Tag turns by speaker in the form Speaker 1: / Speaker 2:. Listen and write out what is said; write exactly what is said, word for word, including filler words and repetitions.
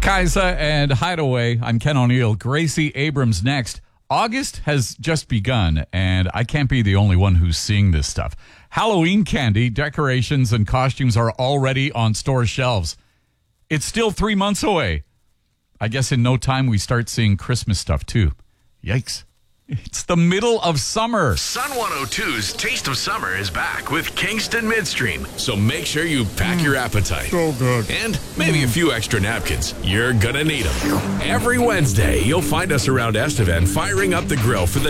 Speaker 1: Kaisa and Hideaway. I'm Ken O'Neill. Gracie Abrams next. August has just begun, and I can't be the only one who's seeing this stuff. Halloween candy, decorations, and costumes are already on store shelves. It's still three months away. I guess in no time we start seeing Christmas stuff, too. Yikes. It's the middle of summer.
Speaker 2: Sun one oh two's Taste of Summer is back with Kingston Midstream. So make sure you pack mm, your appetite.
Speaker 3: So good.
Speaker 2: And maybe mm. a few extra napkins. You're going to need them. Every Wednesday, you'll find us around Estevan firing up the grill for the